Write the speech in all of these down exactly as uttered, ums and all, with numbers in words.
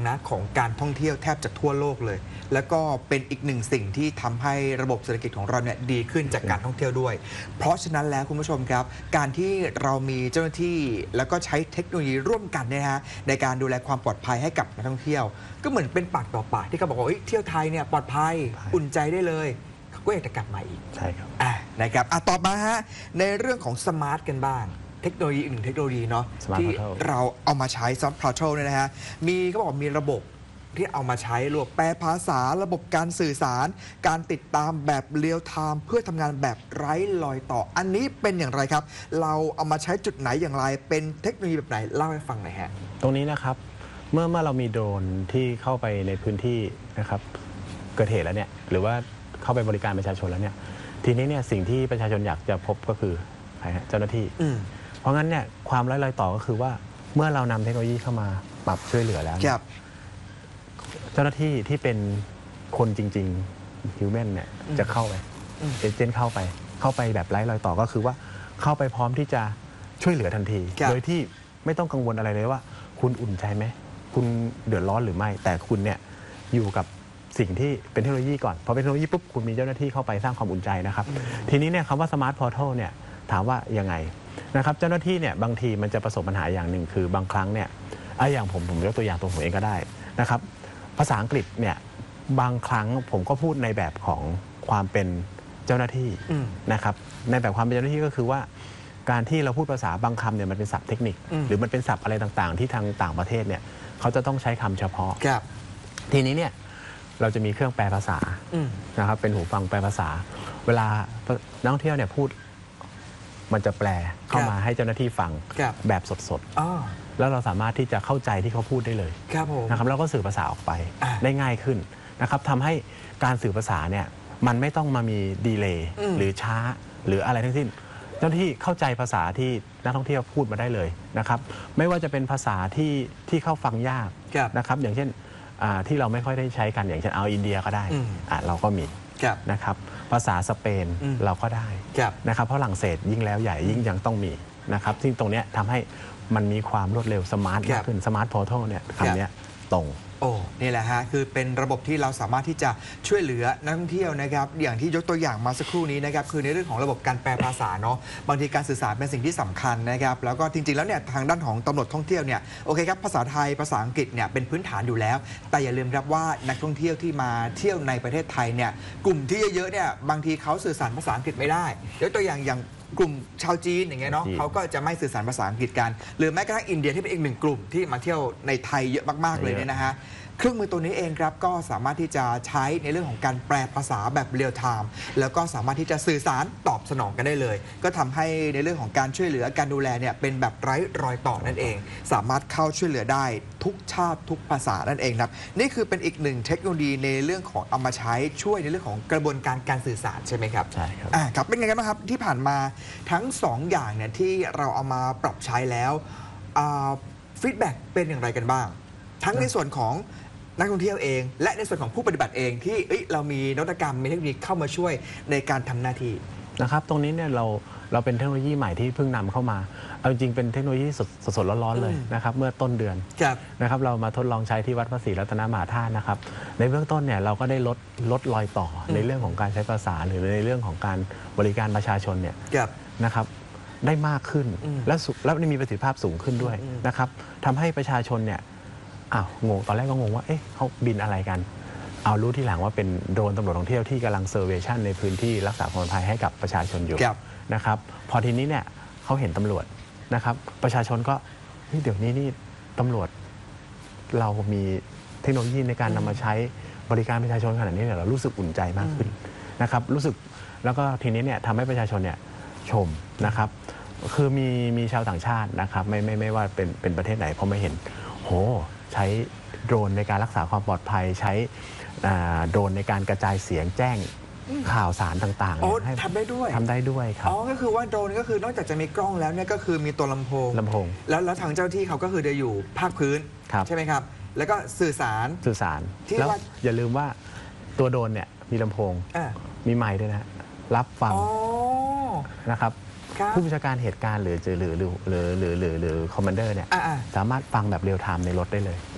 นะของการท่องเที่ยวแทบจะทั่วโลกเลยแล้วก็เป็นอีกหนึ่งสิ่งที่ทำให้ระบบเศรษฐกิจของเราเนี่ยดีขึ้นจากการท่องเที่ยวด้วยเพราะฉะนั้นแล้วคุณผู้ชมครับการที่เรามีเจ้าหน้าที่แล้วก็ใช้เทคโนโลยีร่วมกันนะฮะในการดูแลความปลอดภัยให้กับนักท่องเที่ยวก็เหมือนเป็นปากต่อปากที่เขาบอกว่าเที่ยวไทยเนี่ยปลอดภัยอุ่นใจได้เลยเขาก็อยากจะกลับมาอีกใช่ครับอ่านะครับอ่ะต่อมาฮะในเรื่องของสมาร์ทกันบ้างเทคโนโลยีอีกหนึ่งเทคโนโลยีเนาะที่เราเอามาใช้ซอฟต์พาวเทลเนี่ยนะฮะมีเขาบอกมีระบบที่เอามาใช้รวมแปลภาษาระบบการสื่อสารการติดตามแบบเรียลไทม์เพื่อทำงานแบบไร้รอยต่ออันนี้เป็นอย่างไรครับเราเอามาใช้จุดไหนอย่างไรเป็นเทคโนโลยีแบบไหนเล่าให้ฟังหน่อยฮะตรงนี้นะครับเมื่อเมื่อเรามีโดรนที่เข้าไปในพื้นที่นะครับเกิดเหตุแล้วเนี่ยหรือว่าเข้าไปบริการประชาชนแล้วเนี่ยทีนี้เนี่ยสิ่งที่ประชาชนอยากจะพบก็คือใครฮะเจ้าหน้าที่เพราะงั้นเนี่ยความไร้รอยต่อก็คือว่าเมื่อเรานำเทคโนโลยีเข้ามาปรับช่วยเหลือแล้วเจ้าหน้าที่ที่เป็นคนจริงๆฮิวแมนเนี่ยจะเข้าไปเอเจนต์เข้าไปเข้าไปแบบไร้รอยต่อก็คือว่าเข้าไปพร้อมที่จะช่วยเหลือทันทีโดยที่ไม่ต้องกังวลอะไรเลยว่าคุณอุ่นใจไหมคุณเดือดร้อนหรือไม่แต่คุณเนี่ยอยู่กับสิ่งที่เป็นเทคโนโลยีก่อนพอเป็นเทคโนโลยีปุ๊บคุณมีเจ้าหน้าที่เข้าไปสร้างความอุ่นใจนะครับทีนี้เนี่ยคำว่าสมาร์ทพอร์ทัลเนี่ยถามว่ายังไงนะครับเจ้าหน้าที่เนี่ยบางทีมันจะประสบปัญหาอย่างหนึ่งคือบางครั้งเนี่ยไอ้อย่างผมผมยกตัวอย่างตัวผมเองก็ได้นะครับภาษาอังกฤษเนี่ยบางครั้งผมก็พูดในแบบของความเป็นเจ้าหน้าที่นะครับในแบบความเป็นเจ้าหน้าที่ก็คือว่าการที่เราพูดภาษาบางคำเนี่ยมันเป็นศัพท์เทคนิคหรือมันเป็นศัพท์อะไรต่างๆที่ทางต่างประเทศเนี่ยเขาจะต้องใช้คำเฉพาะทีนี้เนี่ยเราจะมีเครื่องแปลภาษานะครับเป็นหูฟังแปลภาษาเวลานักท่องเที่ยวเนี่ยพูดมันจะแปลเข้ามาให้เจ้าหน้าที่ฟังแบบสดๆแล้วเราสามารถที่จะเข้าใจที่เขาพูดได้เลยนะครับแล้วก็สื่อภาษาออกไปได้ง่ายขึ้นนะครับทำให้การสื่อภาษาเนี่ยมันไม่ต้องมามีดีเลย์หรือช้าหรืออะไรทั้งสิ้นเจ้าหน้าที่เข้าใจภาษาที่นักท่องเที่ยวพูดมาได้เลยนะครับไม่ว่าจะเป็นภาษาที่ที่เข้าฟังยากนะครับอย่างเช่นที่เราไม่ค่อยได้ใช้กันอย่างเช่นเอาอินเดียก็ได้เราก็มีนะครับภาษาสเปนเราก็ได้นะครับเพราะฝรั่งเศสยิ่งแล้วใหญ่ยิ่งยังต้องมีนะครับซึ่งตรงนี้ทำให้มันมีความรวดเร็วสมาร์ทมากขึ้นสมาร์ทพอร์ทัลเนี่ยคำนี้ตรงโอ้นี่แหละฮะคือเป็นระบบที่เราสามารถที่จะช่วยเหลือนักท่องเที่ยวนะครับอย่างที่ยกตัวอย่างมาสักครู่นี้นะครับคือในเรื่องของระบบการแปลภาษาเนาะบางทีการสื่อสารเป็นสิ่งที่สำคัญนะครับแล้วก็จริงๆแล้วเนี่ยทางด้านของตำรวจท่องเที่ยวเนี่ยโอเคครับภาษาไทยภาษาอังกฤษเนี่ยเป็นพื้นฐานอยู่แล้วแต่อย่าลืมครับว่านักท่องเที่ยวที่มาเที่ยวในประเทศไทยเนี่ยกลุ่มที่เยอะๆเนี่ยบางทีเขาสื่อสารภาษาอังกฤษไม่ได้ยกตัวอย่างอย่างกลุ่มชาวจีนอย่างเงี้ยเนาะเขาก็จะไม่สื่อสารภาษาอังกฤษกันหรือแม้กระทั่งอินเดียที่เป็นอีกหนึ่งกลุ่มที่มาเที่ยวในไทยเยอะมากๆเลยเนี่ยนะฮะเครื่องมือตัวนี้เองครับก็สามารถที่จะใช้ในเรื่องของการแปลภาษาแบบเรียลไทม์แล้วก็สามารถที่จะสื่อสารตอบสนองกันได้เลยก็ทำให้ในเรื่องของการช่วยเหลือการดูแลเนี่ยเป็นแบบไร้รอยต่อนั่นเองสามารถเข้าช่วยเหลือได้ทุกชาติทุกภาษานั่นเองครับนี่คือเป็นอีกหนึ่งเทคโนโลยีในเรื่องของเอามาใช้ช่วยในเรื่องของกระบวนการการสื่อสารใช่ไหมครับใช่ครับอ่าครับเป็นไงกันบ้างครับที่ผ่านมาทั้งสองอย่างเนี่ยที่เราเอามาปรับใช้แล้วฟีดแบ็กเป็นอย่างไรกันบ้างทั้งในส่วนของนักท่องเที่ยวเองและในส่วนของผู้ปฏิบัติเองที่เรามีนวัตกรรมมีเทคโนโลยีเข้ามาช่วยในการทำหน้าที่นะครับตรงนี้เนี่ยเราเราเป็นเทคโนโลยีใหม่ที่เพิ่งนำเข้ามาเอาจริงเป็นเทคโนโลยีสดสดร้อนๆเลยนะครับเมื่อต้นเดือนนะครับเรามาทดลองใช้ที่วัดพระศรีรัตนมหาธาตุนะครับในเบื้องต้นเนี่ยเราก็ได้ลดลดรอยต่อในเรื่องของการใช้ภาษาหรือในเรื่องของการบริการประชาชนเนี่ยนะครับได้มากขึ้นและแล้วมีประสิทธิภาพสูงขึ้นด้วยนะครับทำให้ประชาชนเนี่ยอ้าวงงตอนแรกก็งงว่าเอ๊ะเขาบินอะไรกันเอารู้ที่หลังว่าเป็นโดรนตำรวจท่องเที่ยวที่กำลังเซอร์เวชั่นในพื้นที่รักษาความปลอดภัยให้กับประชาชนอยู่นะครับพอทีนี้เนี่ยเขาเห็นตำรวจนะครับประชาชนก็เดี๋ยวนี้นี่ตำรวจเรามีเทคโนโลยีในการนำมาใช้บริการประชาชนขนาดนี้เนี่ยเรารู้สึกอุ่นใจมากขึ้นนะครับรู้สึกแล้วก็ทีนี้เนี่ยทำให้ประชาชนเนี่ยชมนะครับคือมีมีชาวต่างชาตินะครับไม่ไม่ไม่ว่าเป็นเป็นประเทศไหนพอไม่เห็นโหใช้โดรนในการรักษาความปลอดภัยใช้โดรนในการกระจายเสียงแจ้งข่าวสารต่างๆอ๋อทำได้ด้วยทำได้ด้วยครับอ๋อก็คือว่าโดรนก็คือนอกจากจะมีกล้องแล้วเนี่ยก็คือมีตัวลำโพงลำโพงแล้วแล้วทางเจ้าที่เขาก็คือจะอยู่ภาคพื้นใช่ไหมครับแล้วก็สื่อสารสื่อสารแล้วอย่าลืมว่าตัวโดรนเนี่ยมีลำโพงมีไมค์ด้วยนะรับฟังนะครับผู้บัญชาการเหตุการณ์หรือหรือหรือหรือหรือหรือหรือคอมมานเดอร์เนี่ยสามารถฟังแบบเรียลไทม์ในรถได้เลย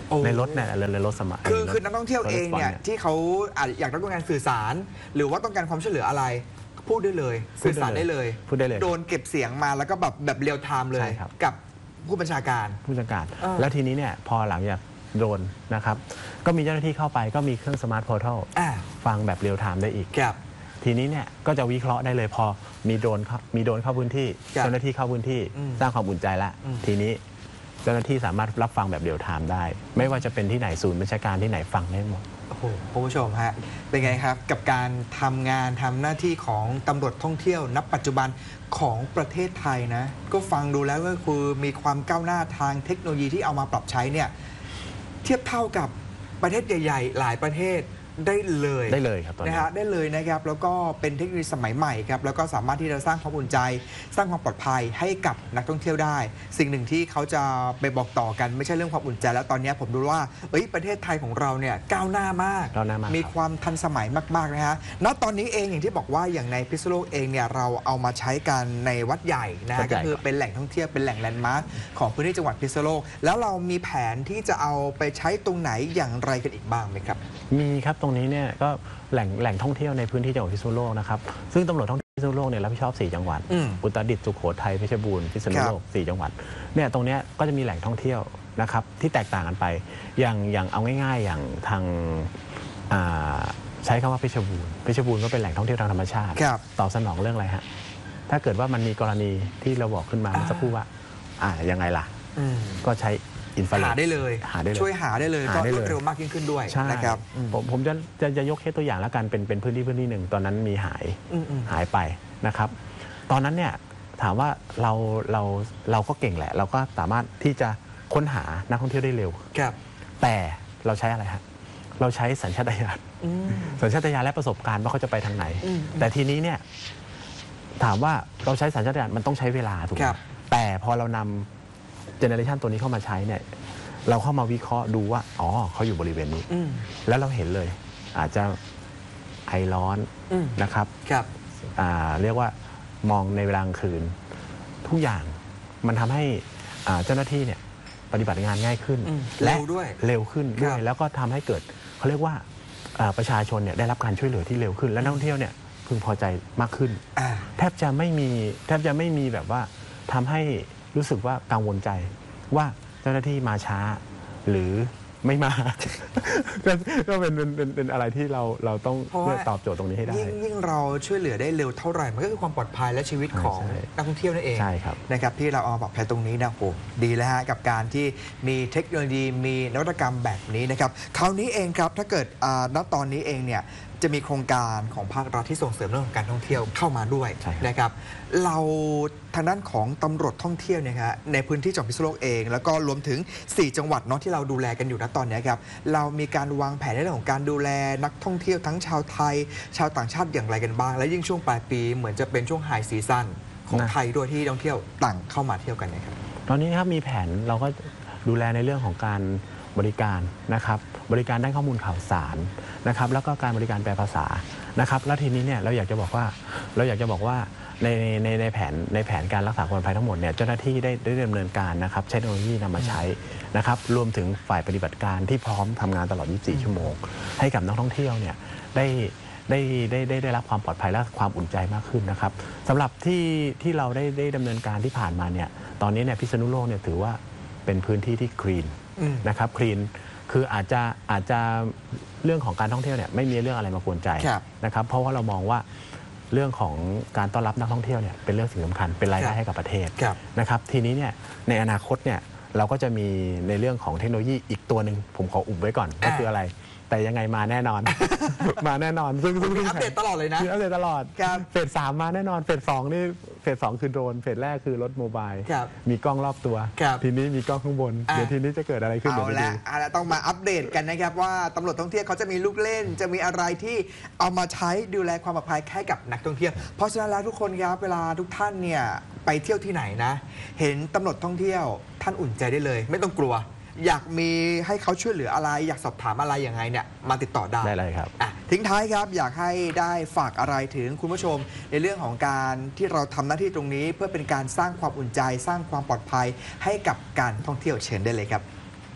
ในรถเนี่ยในรถสมัยคือคือนักท่องเที่ยวเองเนี่ยที่เขาอาจอยากต้องการสื่อสาร หรือว่าต้องการความช่วยเหลืออะไรพูดได้เลยสื่อสารได้เลยพูดได้เลยโดนเก็บเสียงมาแล้วก็แบบแบบเรียลไทม์เลยกับผู้บัญชาการผู้บัญชาการแล้วทีนี้เนี่ยพอหลังจากโดนนะครับก็มีเจ้าหน้าที่เข้าไปก็มีเครื่องสมาร์ทโพร์ทัลฟังแบบเรียลไทม์ได้อีกทีนี้เนี่ยก็จะวิเคราะห์ได้เลยพอมีโดรนมีโดรนเข้าพื้นที่เจ้าหน้าที่เข้าพื้นที่สร้างความอุ่นใจแล้วทีนี้เจ้าหน้าที่สามารถรับฟังแบบเรียลไทม์ได้ไม่ว่าจะเป็นที่ไหนศูนย์บัญชาการที่ไหนฟังได้หมดโอ้โหคุณผู้ชมฮะเป็นไงครับกับการทำงานทำหน้าที่ของตำรวจท่องเที่ยวณปัจจุบันของประเทศไทยนะก็ฟังดูแล้วก็คือมีความก้าวหน้าทางเทคโนโลยีที่เอามาปรับใช้เนี่ยเทียบเท่ากับประเทศใหญ่ๆหลายประเทศได้เลยได้เลยครับตอนนี้นะฮะได้เลยนะครับแล้วก็เป็นเทคโนโลยีสมัยใหม่ครับแล้วก็สามารถที่จะสร้างความอุ่นใจสร้างความปลอดภัยให้กับนักท่องเที่ยวได้สิ่งหนึ่งที่เขาจะไปบอกต่อกันไม่ใช่เรื่องความอุ่นใจแล้วตอนนี้ผมดูว่าเอ้ยประเทศไทยของเราเนี่ยก้าวหน้ามากมีความทันสมัยมากๆนะฮะณตอนนี้เองอย่างที่บอกว่าอย่างในพิษณุโลกเองเนี่ยเราเอามาใช้กันในวัดใหญ่นะฮะก็คือเป็นแหล่งท่องเที่ยวเป็นแหล่งแลนด์มาร์คของพื้นที่จังหวัดพิษณุโลกแล้วเรามีแผนที่จะเอาไปใช้ตรงไหนอย่างไรกันอีกบ้างไหมครับมีครับตรงนี้เนี่ยก็แหล่งแหล่งท่องเที่ยวในพื้นที่จังหวัดพิษณุโลกนะครับซึ่งตำรวจท่องเที่ยวพิษณุโลกเนี่ยรับผิดชอบสี่จังหวัดอุตรดิตถ์สุโขทัยเพชรบูรณ์พิษณุโลกสี่จังหวัดเนี่ยตรงเนี้ยก็จะมีแหล่งท่องเที่ยวนะครับที่แตกต่างกันไปอย่างอย่างเอาง่ายๆอย่างทางใช้คำว่าเพชรบูรณ์เพชรบูรณ์ก็เป็นแหล่งท่องเที่ยวทางธรรมชาติตอบสนองเรื่องอะไรฮะถ้าเกิดว่ามันมีกรณีที่เราบอกขึ้นมาเมื่อสักครู่ว่าอ่ายังไงล่ะก็ใช้อินฟราเรดหาได้เลยหาได้เลยช่วยหาได้เลยก็รวดเร็วมากยิ่งขึ้นด้วยนะครับผมผมจะจะจะยกเคสตัวอย่างแล้วกันเป็นเป็นพื้นที่พื้นที่หนึ่งตอนนั้นมีหายหายไปนะครับตอนนั้นเนี่ยถามว่าเราเราเราก็เก่งแหละเราก็สามารถที่จะค้นหานักท่องเที่ยวได้เร็วแต่เราใช้อะไรฮะเราใช้สัญชาตญาณสัญชาตญาณและประสบการณ์ว่าเขาจะไปทางไหนแต่ทีนี้เนี่ยถามว่าเราใช้สัญชาตญาณมันต้องใช้เวลาถูกไหมแต่พอเรานำเจเนอเรชันตัวนี้เข้ามาใช้เนี่ยเราเข้ามาวิเคราะห์ดูว่าอ๋อเขาอยู่บริเวณนี้แล้วเราเห็นเลยอาจจะไอร้อนนะครับเรียกว่ามองในเวลากลางคืนทุกอย่างมันทำให้เจ้าหน้าที่เนี่ยปฏิบัติงานง่ายขึ้นและเร็วด้วยเร็วขึ้นด้วยแล้วก็ทำให้เกิดเขาเรียกว่าประชาชนเนี่ยได้รับการช่วยเหลือที่เร็วขึ้นและนักท่องเที่ยวเนี่ยพึงพอใจมากขึ้นแทบจะไม่มีแทบจะไม่มีแบบว่าทำให้รู้สึกว่ากังวลใจว่าเจ้าหน้าที่มาช้าหรือไม่มา ก็เป็นเป็นเป็นอะไรที่เราเราต้องตอบโจทย์ตรงนี้ให้ได้ยิ่งยิ่งเราช่วยเหลือได้เร็วเท่าไหร่มันก็คือความปลอดภัยและชีวิตของนักท่องเที่ยวนั่นเองนะครับที่เราเอามาปรับใช้ตรงนี้นะโอ้ดีแล้วฮะกับการที่มีเทคโนโลยีมีนวัตกรรมแบบนี้นะครับคราวนี้เองครับถ้าเกิดณตอนนี้เองเนี่ยจะมีโครงการของภาครัฐที่ส่งเสริมเรื่องของการท่องเที่ยวเข้ามาด้วยนะครับเราทางด้านของตำรวจท่องเที่ยวเนี่ยครับในพื้นที่จังหวัดพิษณุโลกเองแล้วก็รวมถึงสี่จังหวัดเนาะที่เราดูแลกันอยู่ณตอนนี้ครับเรามีการวางแผนในเรื่องของการดูแลนักท่องเที่ยวทั้งชาวไทยชาวต่างชาติอย่างไรกันบ้างและยิ่งช่วงปลายปีเหมือนจะเป็นช่วงไฮซีซั่นของไทยด้วยที่ท่องเที่ยวต่างเข้ามาเที่ยวกันนะครับตอนนี้ครับมีแผนเราก็ดูแลในเรื่องของการบริการนะครับบริการด้านข้อมูลข่าวสารนะครับแล้วก็การบริการแปลภาษานะครับแล้วทีนี้เนี่ยเราอยากจะบอกว่าเราอยากจะบอกว่าในในในแผนในแผนการรักษาความปลอดภัยทั้งหมดเนี่ยเจ้าหน้าที่ได้ได้ดำเนินการนะครับใช้เทคโนโลยีนำมาใช้นะครับรวมถึงฝ่ายปฏิบัติการที่พร้อมทำงานตลอดยี่สิบสี่ชั่วโมงให้กับนักท่องเที่ยวเนี่ยได้ได้ได้ได้ได้รับความปลอดภัยและความอุ่นใจมากขึ้นนะครับสำหรับที่ที่เราได้ได้ดำเนินการที่ผ่านมาเนี่ยตอนนี้เนี่ยพิษณุโลกเนี่ยถือว่าเป็นพื้นที่ที่คลีนนะครับคลีนคืออาจจะอาจจะเรื่องของการท่องเที่ยวเนี่ยไม่มีเรื่องอะไรมากวนใจนะครับเพราะว่าเรามองว่าเรื่องของการต้อนรับนักท่องเที่ยวเนี่ยเป็นเรื่องสิ่งสำคัญเป็นรายได้ให้กับประเทศนะครับทีนี้เนี่ยในอนาคตเนี่ยเราก็จะมีในเรื่องของเทคโนโลยีอีกตัวหนึ่งผมขออุบไว้ก่อนก็คืออะไรแต่ยังไงมาแน่นอน มาแน่นอนซึ่งซึ่งอัปเดตตลอดเลยนะอัปเดตตลอดเฟสสามมาแน่นอนเฟสสองนี่เฟสสองคือโดรนเฟสแรกคือรถโมบายมีกล้องรอบตัวทีนี้มีกล้องข้างบนเดี๋ยวทีนี้จะเกิดอะไรขึ้นเอาละต้องมาอัปเดตกันนะครับว่าตำรวจท่องเที่ยวเขาจะมีลูกเล่นจะมีอะไรที่เอามาใช้ดูแลความปลอดภัยให้กับนักท่องเที่ยวเพราะฉะนั้นแล้วทุกคนครับเวลาทุกท่านเนี่ยไปเที่ยวที่ไหนนะเห็นตำรวจท่องเที่ยวท่านอุ่นใจได้เลยไม่ต้องกลัวอยากมีให้เขาช่วยเหลืออะไรอยากสอบถามอะไรยังไงเนี่ยมาติดต่อได้ได้เลยครับทิ้งท้ายครับอยากให้ได้ฝากอะไรถึงคุณผู้ชมในเรื่องของการที่เราทำหน้าที่ตรงนี้เพื่อเป็นการสร้างความอุ่นใจสร้างความปลอดภัยให้กับการท่องเที่ยวเชิญได้เลยครับครับ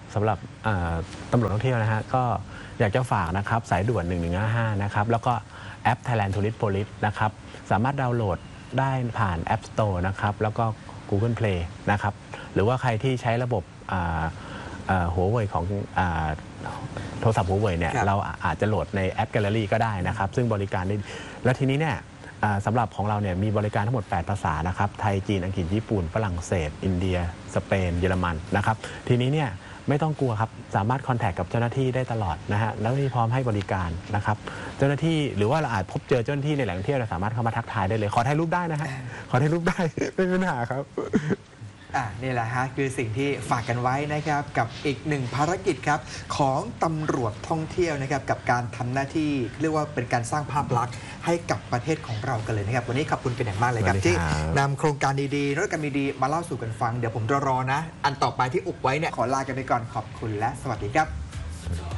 สำหรับอ่าตำรวจท่องเที่ยวนะฮะก็อยากจะฝากนะครับสายด่วนหนึ่งหนึ่งห้าห้านะครับแล้วก็แอป Thailand Tourist Police นะครับสามารถดาวน์โหลดได้ผ่าน App Store นะครับแล้วก็ Google Play นะครับหรือว่าใครที่ใช้ระบบอ่าอ่าหัวเว่ยของอ่าโทรศัพท์หัวเว่ยเนี่ยครับเราอาจจะโหลดในแอป Gallery ก็ได้นะครับซึ่งบริการได้แล้วทีนี้เนี่ยอ่าสำหรับของเราเนี่ยมีบริการทั้งหมดแปดภาษานะครับไทยจีนอังกฤษญี่ปุ่นฝรั่งเศส อินเดีย สเปนเยอรมันนะครับทีนี้เนี่ยไม่ต้องกลัวครับสามารถคอนแทคกับเจ้าหน้าที่ได้ตลอดนะฮะแล้วที่พร้อมให้บริการนะครับเจ้าหน้าที่หรือว่าเราอาจพบเจอเจ้าหน้าที่ในแหล่งท่องเที่ยวเราสามารถเข้ามาทักทายได้เลยขอถ่ายรูปได้นะฮะขอถ่ายรูปได้ ไม่มีปัญหาครับอ่านี่แหละฮะคือสิ่งที่ฝากกันไว้นะครับกับอีกหนึ่งภารกิจครับของตำรวจท่องเที่ยวนะครับกับการทำหน้าที่เรียกว่าเป็นการสร้างภาพลักษณ์ให้กับประเทศของเรากันเลยนะครับวันนี้ขอบคุณเป็นอย่างมากเลยครับสวัสดีที่ครับนำโครงการดีๆนวัตกรรมดีๆมาเล่าสู่กันฟังเดี๋ยวผมจะรอนะ อันต่อไปที่อุบไว้เนี่ยขอลากันไปก่อนขอบคุณและสวัสดีครับ